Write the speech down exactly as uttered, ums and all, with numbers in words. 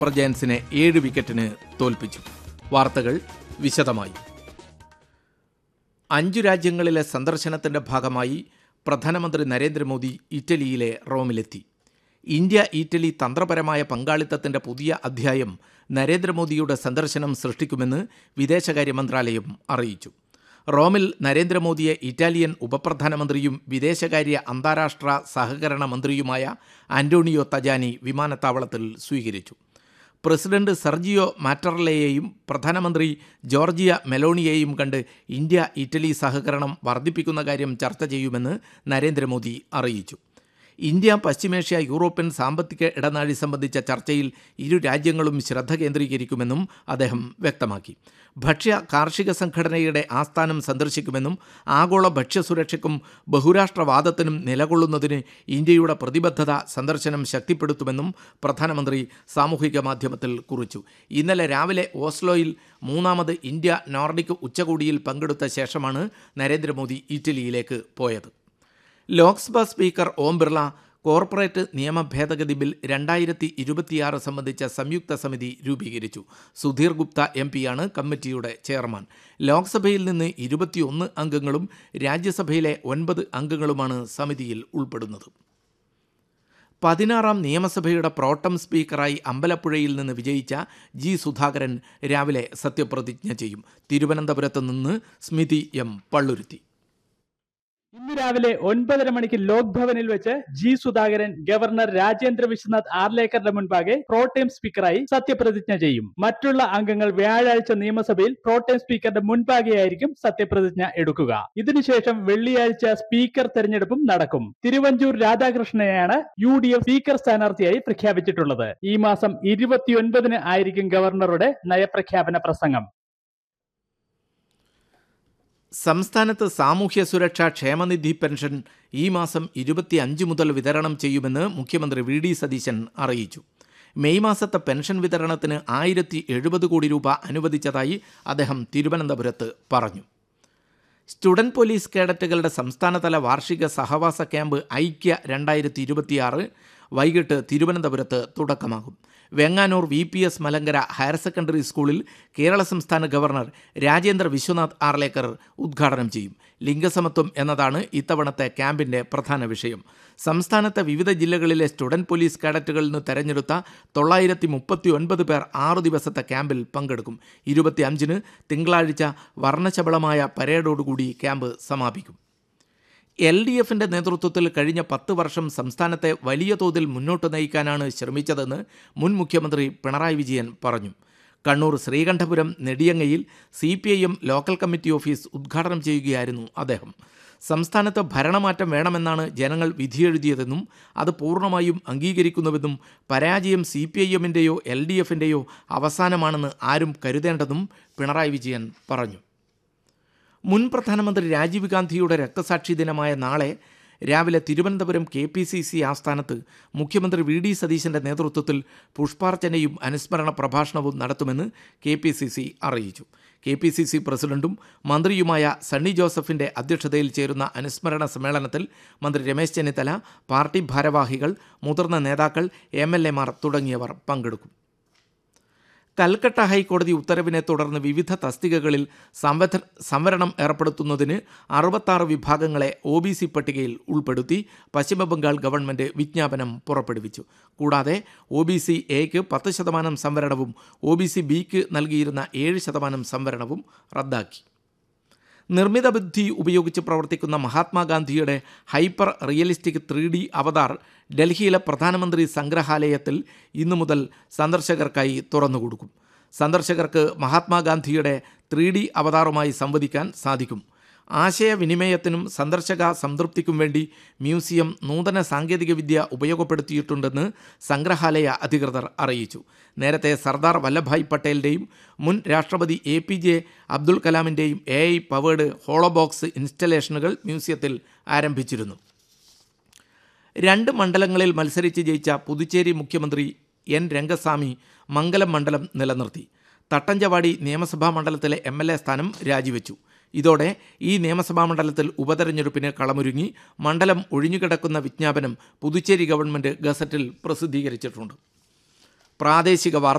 ജയൻസിനെ ഏഴ് വിക്കറ്റിന് തോൽപ്പിച്ചു. വാർത്തകൾ വിശദമായി. അഞ്ചു രാജ്യങ്ങളിലെ സന്ദർശനത്തിന്റെ ഭാഗമായി പ്രധാനമന്ത്രി നരേന്ദ്രമോദി ഇറ്റലിയിലെ റോമിലെത്തി. ഇന്ത്യ ഇറ്റലി തന്ത്രപരമായ പങ്കാളിത്തത്തിന്റെ പുതിയ അധ്യായം നരേന്ദ്രമോദിയുടെ സന്ദർശനം സൃഷ്ടിക്കുമെന്ന് വിദേശകാര്യ മന്ത്രാലയം അറിയിച്ചു. റോമിൽ നരേന്ദ്രമോദിയെ ഇറ്റാലിയൻ ഉപപ്രധാനമന്ത്രിയും വിദേശകാര്യ അന്താരാഷ്ട്ര സഹകരണ മന്ത്രിയുമായ ആന്റോണിയോ തജാനി വിമാനത്താവളത്തിൽ സ്വീകരിച്ചു. പ്രസിഡന്റ് സെർജിയോ മാറ്ററലയെയും പ്രധാനമന്ത്രി ജോർജിയ മെലോണിയെയും കണ്ട് ഇന്ത്യ ഇറ്റലി സഹകരണം വർദ്ധിപ്പിക്കുന്ന കാര്യം ചർച്ച ചെയ്യുമെന്ന് നരേന്ദ്രമോദി അറിയിച്ചു. ഇന്ത്യ പശ്ചിമേഷ്യ യൂറോപ്യൻ സാമ്പത്തിക ഇടനാഴി സംബന്ധിച്ച ചർച്ചയിൽ ഇരു രാജ്യങ്ങളും ശ്രദ്ധ കേന്ദ്രീകരിക്കുമെന്നും അദ്ദേഹം വ്യക്തമാക്കി. ഭക്ഷ്യ കാർഷിക സംഘടനയുടെ ആസ്ഥാനം സന്ദർശിക്കുമെന്നും ആഗോള ഭക്ഷ്യസുരക്ഷയ്ക്കും ബഹുരാഷ്ട്രവാദത്തിനും നിലകൊള്ളുന്നതിന് ഇന്ത്യയുടെ പ്രതിബദ്ധത സന്ദർശനം ശക്തിപ്പെടുത്തുമെന്നും പ്രധാനമന്ത്രി സാമൂഹിക മാധ്യമത്തിൽ കുറിച്ചു. ഇന്നലെ രാവിലെ ഓസ്ലോയിൽ മൂന്നാമത് ഇന്ത്യ നോർഡിക് ഉച്ചകോടിയിൽ പങ്കെടുത്ത ശേഷമാണ് നരേന്ദ്രമോദി ഇറ്റലിയിലേക്ക് പോയത്. ലോക്സഭാ സ്പീക്കർ ഓം ബിർള കോർപ്പറേറ്റ് നിയമ ഭേദഗതി ബിൽ രണ്ടായിരത്തി ഇരുപത്തിയാറ് സംബന്ധിച്ച സംയുക്ത സമിതി രൂപീകരിച്ചു. സുധീർ ഗുപ്ത എം പിയാണ് കമ്മിറ്റിയുടെ ചെയർമാൻ. ലോക്സഭയിൽ നിന്ന് ഇരുപത്തിയൊന്ന് അംഗങ്ങളും രാജ്യസഭയിലെ ഒൻപത് അംഗങ്ങളുമാണ് സമിതിയിൽ ഉൾപ്പെടുന്നത്. പതിനാറാം നിയമസഭയുടെ പ്രോട്ടം സ്പീക്കറായി അമ്പലപ്പുഴയിൽ നിന്ന് വിജയിച്ച ജി സുധാകരൻ രാവിലെ സത്യപ്രതിജ്ഞ ചെയ്യും. തിരുവനന്തപുരത്ത് നിന്ന് സ്മിതി എം പള്ളുരുത്തി. ഇന്ന് രാവിലെ ഒൻപതര മണിക്ക് ലോക് ഭവനിൽ വെച്ച് ജി സുധാകരൻ ഗവർണർ രാജേന്ദ്ര വിശ്വനാഥ് ആർലേക്കറുടെ മുൻപാകെ പ്രോട്ടേം സ്പീക്കറായി സത്യപ്രതിജ്ഞ ചെയ്യും. മറ്റുള്ള അംഗങ്ങൾ വ്യാഴാഴ്ച നിയമസഭയിൽ പ്രോട്ടേം സ്പീക്കറുടെ മുൻപാകെയായിരിക്കും സത്യപ്രതിജ്ഞ എടുക്കുക. ഇതിനുശേഷം വെള്ളിയാഴ്ച സ്പീക്കർ തെരഞ്ഞെടുപ്പും നടക്കും. Thiruvanchoor രാധാകൃഷ്ണനെയാണ് U D F speaker സ്ഥാനാർത്ഥിയായി പ്രഖ്യാപിച്ചിട്ടുള്ളത്. ഈ മാസം ഇരുപത്തിയൊൻപതിന് ആയിരിക്കും ഗവർണറുടെ നയപ്രഖ്യാപന പ്രസംഗം. സംസ്ഥാനത്ത് സാമൂഹ്യ സുരക്ഷാ ക്ഷേമനിധി പെൻഷൻ ഈ മാസം ഇരുപത്തി അഞ്ച് മുതൽ വിതരണം ചെയ്യുമെന്ന് മുഖ്യമന്ത്രി വി ഡി സതീശൻ അറിയിച്ചു. മെയ് മാസത്തെ പെൻഷൻ വിതരണത്തിന് ആയിരത്തി എഴുപത് കോടി രൂപ അനുവദിച്ചതായി അദ്ദേഹം തിരുവനന്തപുരത്ത് പറഞ്ഞു. സ്റ്റുഡൻറ് പോലീസ് കേഡറ്റുകളുടെ സംസ്ഥാനതല വാർഷിക സഹവാസ ക്യാമ്പ് ഐക്യ രണ്ടായിരത്തി ഇരുപത്തിയാറ് വൈകിട്ട് തിരുവനന്തപുരത്ത് തുടക്കമാകും. Venganoor V P S Malankara higher secondary സ്കൂളിൽ കേരള സംസ്ഥാന ഗവർണർ രാജേന്ദ്ര വിശ്വനാഥ് ആർലേക്കർ ഉദ്ഘാടനം ചെയ്യും. ലിംഗസമത്വം എന്നതാണ് ഇത്തവണത്തെ ക്യാമ്പിൻ്റെ പ്രധാന വിഷയം. സംസ്ഥാനത്തെ വിവിധ ജില്ലകളിലെ സ്റ്റുഡൻറ് പോലീസ് കേഡറ്റുകളിൽ നിന്ന് തെരഞ്ഞെടുത്ത തൊള്ളായിരത്തി മുപ്പത്തി ഒൻപത് പേർ ആറു ദിവസത്തെ ക്യാമ്പിൽ പങ്കെടുക്കും. ഇരുപത്തി അഞ്ചിന് തിങ്കളാഴ്ച വർണ്ണശബളമായ പരേഡോടുകൂടി ക്യാമ്പ് സമാപിക്കും. എൽ ഡി എഫിൻ്റെ നേതൃത്വത്തിൽ കഴിഞ്ഞ പത്ത് വർഷം സംസ്ഥാനത്തെ വലിയ തോതിൽ മുന്നോട്ട് നയിക്കാനാണ് ശ്രമിച്ചതെന്ന് മുൻ മുഖ്യമന്ത്രി പിണറായി വിജയൻ പറഞ്ഞു. Kannur Sreekandapuram നെടിയങ്ങയിൽ C P I M local committee office ഉദ്ഘാടനം ചെയ്യുകയായിരുന്നു അദ്ദേഹം. സംസ്ഥാനത്ത് ഭരണമാറ്റം വേണമെന്നാണ് ജനങ്ങൾ വിധിയെഴുതിയതെന്നും അത് പൂർണ്ണമായും അംഗീകരിക്കുന്നുവെന്നും പരാജയം C P I എമ്മിൻ്റെയോ L D എഫിൻ്റെയോ അവസാനമാണെന്ന് ആരും കരുതേണ്ടെന്നും പിണറായി വിജയൻ പറഞ്ഞു. മുൻ പ്രധാനമന്ത്രി രാജീവ് ഗാന്ധിയുടെ രക്തസാക്ഷി ദിനമായ നാളെ രാവിലെ Thiruvananthapuram K P C C ആസ്ഥാനത്ത് മുഖ്യമന്ത്രി വി ഡി സതീശൻ്റെ നേതൃത്വത്തിൽ പുഷ്പാർച്ചനയും അനുസ്മരണ പ്രഭാഷണവും നടത്തുമെന്ന് കെ പി സി സി അറിയിച്ചു. കെ പി സി സി പ്രസിഡന്റും മന്ത്രിയുമായ സണ്ണി ജോസഫിൻ്റെ അധ്യക്ഷതയിൽ ചേരുന്ന അനുസ്മരണ സമ്മേളനത്തിൽ മന്ത്രി രമേശ് ചെന്നിത്തല, പാർട്ടി ഭാരവാഹികൾ, മുതിർന്ന നേതാക്കൾ, എം എൽ എമാർ തുടങ്ങിയവർ പങ്കെടുക്കും. കൽക്കട്ട ഹൈക്കോടതി ഉത്തരവിനെ തുടർന്ന് വിവിധ തസ്തികകളിൽ സംവധ സംവരണം ഏർപ്പെടുത്തുന്നതിന് അറുപത്താറ് വിഭാഗങ്ങളെ ഒ ബി സി പട്ടികയിൽ ഉൾപ്പെടുത്തി പശ്ചിമബംഗാൾ ഗവൺമെൻറ് വിജ്ഞാപനം പുറപ്പെടുവിച്ചു. കൂടാതെ ഒ ബി സി എക്ക് പത്ത് ശതമാനം സംവരണവും ഒ ബി സി ബിക്ക് നൽകിയിരുന്ന ഏഴ് ശതമാനം സംവരണവും റദ്ദാക്കി. നിർമ്മിത ബുദ്ധി ഉപയോഗിച്ച് പ്രവർത്തിക്കുന്ന മഹാത്മാഗാന്ധിയുടെ ഹൈപ്പർ റിയലിസ്റ്റിക് ത്രീ ഡി അവതാർ ഡൽഹിയിലെ പ്രധാനമന്ത്രി സംഗ്രഹാലയത്തിൽ ഇന്നു മുതൽ സന്ദർശകർക്കായി തുറന്നുകൊടുക്കും. സന്ദർശകർക്ക് മഹാത്മാഗാന്ധിയുടെ ത്രീ ഡി അവതാറുമായി സംവദിക്കാൻ സാധിക്കും. ആശയവിനിമയത്തിനും സന്ദർശക സംതൃപ്തിക്കും വേണ്ടി മ്യൂസിയം നൂതന സാങ്കേതികവിദ്യ ഉപയോഗപ്പെടുത്തിയിട്ടുണ്ടെന്ന് സംഗ്രഹാലയ അധികൃതർ അറിയിച്ചു. നേരത്തെ സർദാർ വല്ലഭായ് പട്ടേലിൻ്റെയും മുൻ രാഷ്ട്രപതി A P J Abdul കലാമിൻ്റെയും A I powered ഹോളോബോക്സ് ഇൻസ്റ്റലേഷനുകൾ മ്യൂസിയത്തിൽ ആരംഭിച്ചിരുന്നു. രണ്ട് മണ്ഡലങ്ങളിൽ മത്സരിച്ച് ജയിച്ച പുതുച്ചേരി മുഖ്യമന്ത്രി എൻ രംഗസ്വാമി മംഗലം മണ്ഡലം നിലനിർത്തി. തട്ടഞ്ചവാടി നിയമസഭാ മണ്ഡലത്തിലെ എം എൽ എ സ്ഥാനം രാജിവെച്ചു. ഇതോടെ ഈ നിയമസഭാ മണ്ഡലത്തിൽ ഉപതെരഞ്ഞെടുപ്പിന് കളമൊരുങ്ങി. മണ്ഡലം ഒഴിഞ്ഞുകിടക്കുന്ന വിജ്ഞാപനം പുതുച്ചേരി ഗവൺമെൻറ് ഗസറ്റിൽ പ്രസിദ്ധീകരിച്ചിട്ടുണ്ട്. പ്രാദേശിക വാർത്ത